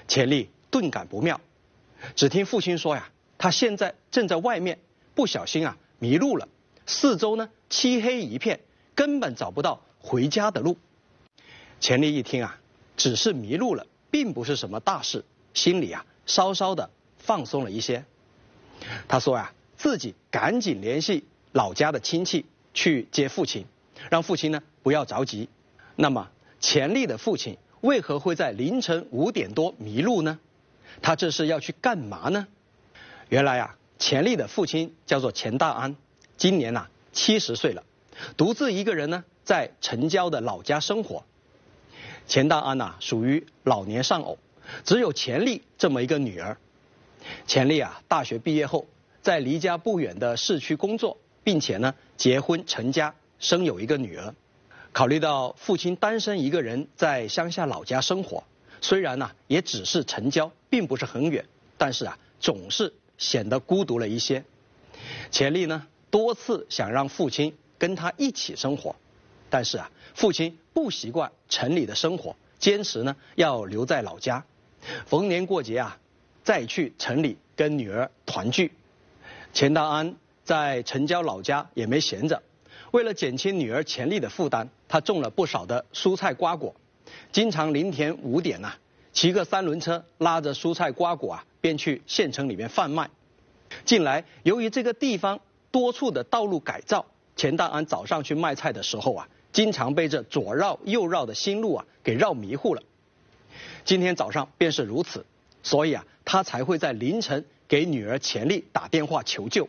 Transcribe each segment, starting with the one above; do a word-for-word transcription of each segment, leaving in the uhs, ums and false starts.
钱丽顿感不妙，只听父亲说呀，他现在正在外面，不小心啊迷路了，四周呢漆黑一片，根本找不到回家的路。钱丽一听啊，只是迷路了，并不是什么大事，心里啊稍稍的放松了一些。他说呀，自己赶紧联系老家的亲戚去接父亲，让父亲呢不要着急。那么钱丽的父亲为何会在凌晨五点多迷路呢？他这是要去干嘛呢？原来啊，钱丽的父亲叫做钱大安，今年啊七十岁了，独自一个人呢在城郊的老家生活。钱大安呐、啊、属于老年丧偶，只有钱丽这么一个女儿。钱丽啊大学毕业后，在离家不远的市区工作，并且呢结婚成家，生有一个女儿。考虑到父亲单身一个人在乡下老家生活，虽然呢、啊、也只是城郊，并不是很远，但是啊总是显得孤独了一些。钱丽呢多次想让父亲跟他一起生活，但是啊父亲不习惯城里的生活，坚持呢要留在老家，逢年过节啊再去城里跟女儿团聚。钱大安在城郊老家也没闲着，为了减轻女儿钱丽的负担，他种了不少的蔬菜瓜果，经常凌晨五点啊，骑个三轮车拉着蔬菜瓜果啊，便去县城里面贩卖。近来由于这个地方多处的道路改造，钱大安早上去卖菜的时候啊，经常被这左绕右绕的新路啊给绕迷糊了。今天早上便是如此，所以啊，他才会在凌晨给女儿钱丽打电话求救。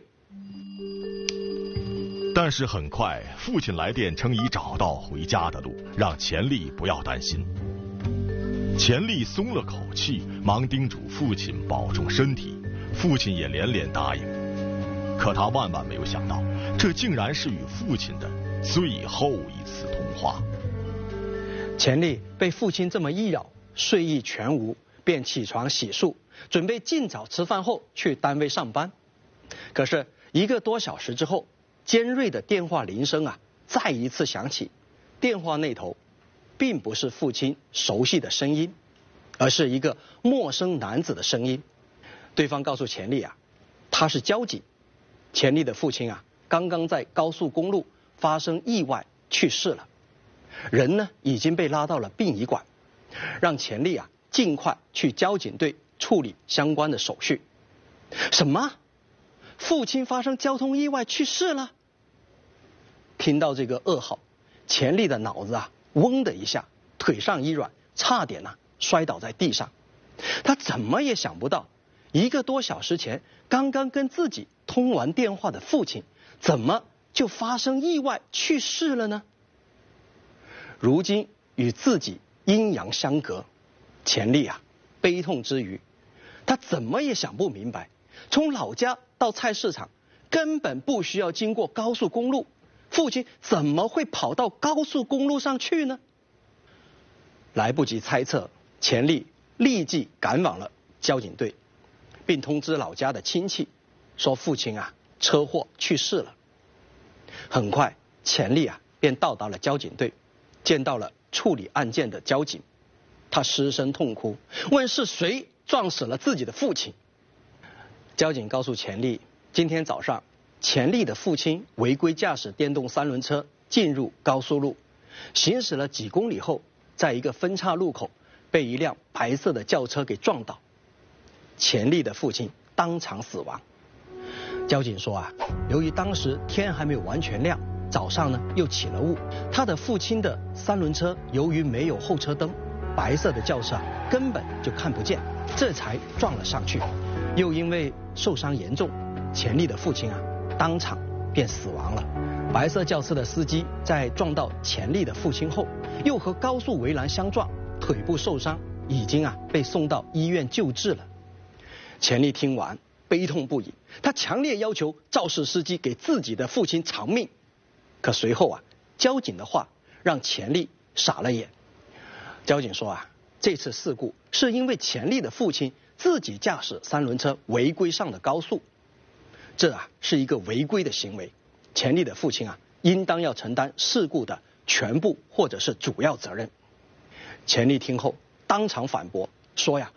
但是很快，父亲来电称已找到回家的路，让钱丽不要担心。钱丽松了口气，忙叮嘱父亲保重身体，父亲也连连答应。可他万万没有想到，这竟然是与父亲的最后一次通话。 钱丽被父亲这么一扰，睡意全无，便起床洗漱，准备尽早吃饭后去单位上班。可是一个多小时之后，尖锐的电话铃声啊再一次响起，电话那头并不是父亲熟悉的声音，而是一个陌生男子的声音。对方告诉钱丽啊，他是交警，钱丽的父亲啊刚刚在高速公路发生意外去世了，人呢已经被拉到了殡仪馆，让钱丽啊尽快去交警队处理相关的手续。什么？父亲发生交通意外去世了？听到这个噩耗，钱丽的脑子啊嗡的一下，腿上一软，差点啊摔倒在地上。他怎么也想不到，一个多小时前刚刚跟自己通完电话的父亲，怎么就发生意外去世了呢？如今与自己阴阳相隔，钱丽啊悲痛之余，他怎么也想不明白，从老家到菜市场根本不需要经过高速公路，父亲怎么会跑到高速公路上去呢？来不及猜测，钱丽立即赶往了交警队，并通知老家的亲戚，说父亲啊车祸去世了。很快，钱丽啊便到达了交警队，见到了处理案件的交警，他失声痛哭，问是谁撞死了自己的父亲。交警告诉钱丽，今天早上钱丽的父亲违规驾驶电动三轮车进入高速路，行驶了几公里后，在一个分岔路口被一辆白色的轿车给撞倒，钱丽的父亲当场死亡。交警说啊，由于当时天还没有完全亮，早上呢又起了雾，他的父亲的三轮车由于没有后车灯，白色的轿车啊根本就看不见，这才撞了上去。又因为受伤严重，钱丽的父亲啊当场便死亡了。白色轿车的司机在撞到钱丽的父亲后，又和高速围栏相撞，腿部受伤，已经啊被送到医院救治了。钱丽听完悲痛不已，他强烈要求肇事司机给自己的父亲偿命。可随后啊，交警的话让钱丽傻了眼。交警说啊，这次事故是因为钱丽的父亲自己驾驶三轮车违规上的高速，这啊是一个违规的行为，钱丽的父亲啊应当要承担事故的全部或者是主要责任。钱丽听后当场反驳说呀，